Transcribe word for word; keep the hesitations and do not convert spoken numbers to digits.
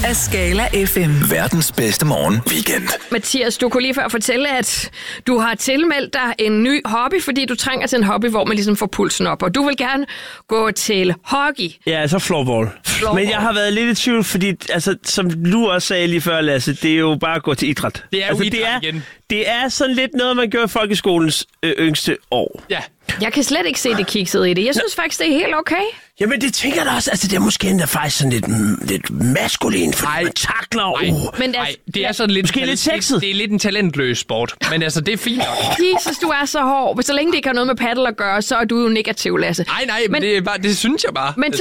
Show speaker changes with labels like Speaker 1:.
Speaker 1: af Skala F M.
Speaker 2: Verdens bedste morgen weekend.
Speaker 3: Mathias, du kunne lige før fortælle, at du har tilmeldt dig en ny hobby, fordi du trænger til en hobby, hvor man ligesom får pulsen op. Og du vil gerne gå til hockey.
Speaker 4: Ja, altså floorball.
Speaker 3: Floorball.
Speaker 4: Men jeg har været lidt i tvivl, fordi altså, som du også sagde lige før, Lasse, det er jo bare at gå til idræt.
Speaker 5: Det er jo
Speaker 4: altså,
Speaker 5: idræt
Speaker 4: det er,
Speaker 5: igen.
Speaker 4: Det er sådan lidt noget, man gør i folkeskolens øh, yngste år.
Speaker 5: Ja.
Speaker 3: Jeg kan slet ikke se det kiksede i det. Jeg synes faktisk, det er helt okay.
Speaker 4: Jamen, det tænker jeg da også. Altså, det er måske endda faktisk sådan lidt, mm, lidt maskulin, fordi
Speaker 5: Ej.
Speaker 4: man takler.
Speaker 5: Nej,
Speaker 4: Uh.
Speaker 3: Men
Speaker 5: nej,
Speaker 3: altså,
Speaker 5: det er sådan lidt...
Speaker 4: Måske lidt sexet.
Speaker 5: Det, det er lidt en talentløs sport, men altså, det er fint nok.
Speaker 3: Jesus, du er så hård. Så længe det ikke har noget med paddle at gøre, så er du jo negativ, Lasse.
Speaker 5: Nej, nej, men, men det, er bare, det synes jeg bare.
Speaker 3: Men så